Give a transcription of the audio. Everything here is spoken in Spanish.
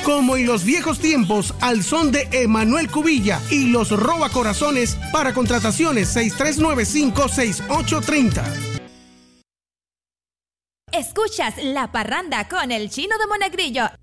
Como en los viejos tiempos, al son de Emanuel Cubilla y los Robacorazones. Para contrataciones 6395-6830. Escuchas La Parranda con el Chino de Monegrillo